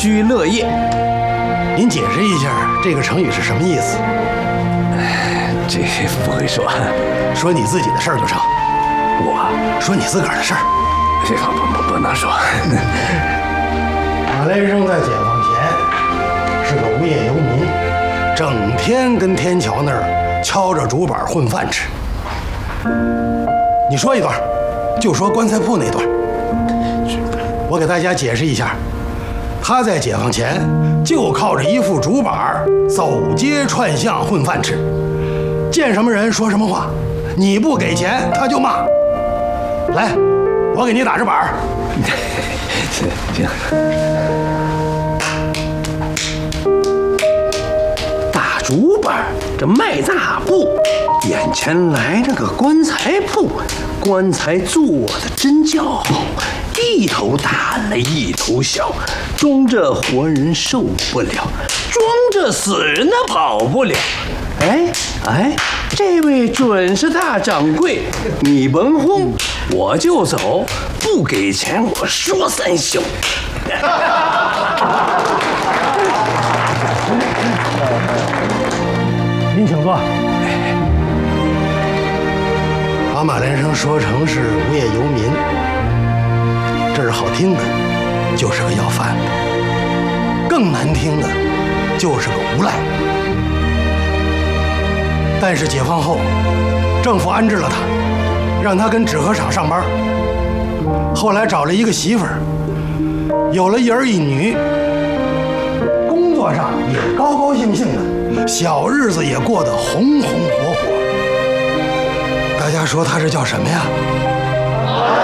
居乐业。 您解释一下这个成语是什么意思？ 这不会说， 说你自己的事儿就成。 我说你自个儿的事儿。 这不能说。 马连生在解放前是个无业游民，整天跟天桥那儿敲着竹板混饭吃。你说一段，就说棺材铺那段。我给大家解释一下，他在解放前就靠着一副竹板走街串巷混饭吃，见什么人说什么话，你不给钱他就骂。来，我给你打着板儿。 行。大竹板，这卖大布，眼前来了个棺材铺，棺材做的真叫好，一头大了一头小，装着活人受不了，装着死人的跑不了。哎，这位准是大掌柜，你甭慌，我就走，不给钱我说三宿。 您请坐。把马连生说成是无业游民，这是好听的，就是个要饭的；更难听的，就是个无赖。但是解放后，政府安置了他，让他跟纸盒厂上班。后来找了一个媳妇儿，有了一儿一女，工作上也高高兴兴的，小日子也过得红红火火。大家说他这叫什么呀？